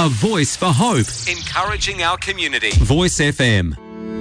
A voice for hope. Encouraging our community. Voice FM.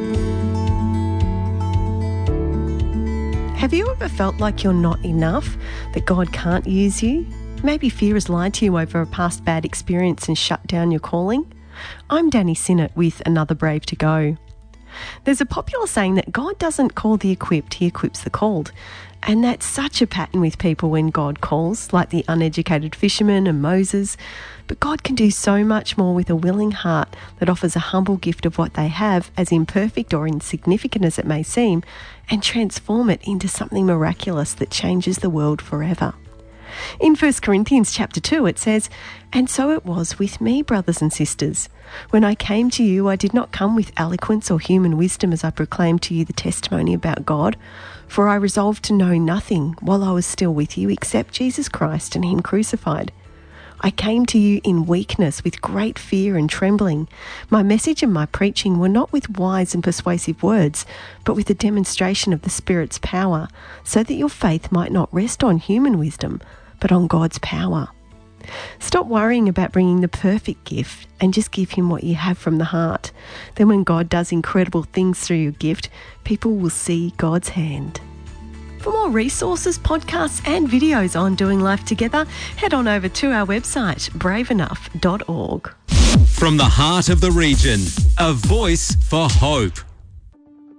Have you ever felt like you're not enough, that God can't use you? Maybe fear has lied to you over a past bad experience and shut down your calling. I'm Danny Sinnott with Another Brave to Go. There's a popular saying that God doesn't call the equipped, he equips the called. And that's such a pattern with people when God calls, like the uneducated fisherman and Moses. But God can do so much more with a willing heart that offers a humble gift of what they have, as imperfect or insignificant as it may seem, and transform it into something miraculous that changes the world forever. In 1 Corinthians chapter 2, it says, "And so it was with me, brothers and sisters. When I came to you, I did not come with eloquence or human wisdom as I proclaimed to you the testimony about God. For I resolved to know nothing while I was still with you except Jesus Christ and him crucified. I came to you in weakness with great fear and trembling. My message and my preaching were not with wise and persuasive words, but with a demonstration of the Spirit's power, so that your faith might not rest on human wisdom, but on God's power." Stop worrying about bringing the perfect gift and just give him what you have from the heart. Then when God does incredible things through your gift, people will see God's hand. For more resources, podcasts and videos on doing life together, head on over to our website, braveenough.org. From the heart of the region, a voice for hope.